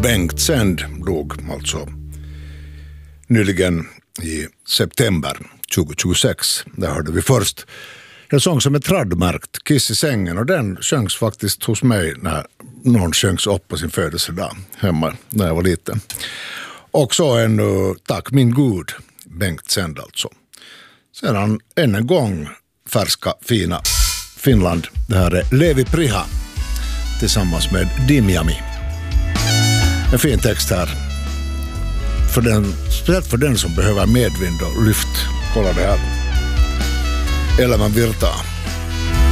Bengt Sänd dog alltså nyligen i september 2026. Där hörde vi först en sång som är traddmärkt, Kiss i sängen, och den sjöngs faktiskt hos mig när någon sjöngs upp på sin födelsedag hemma när jag var liten. Och så en Tack min Gud, Bengt Sänd alltså. Sedan än en gång färska fina Finland. Det här är Levi Priha tillsammans med Dimjami. En fin text här. Speciellt för den som behöver medvind och lyft. Kolla det här. Elämän virtaa.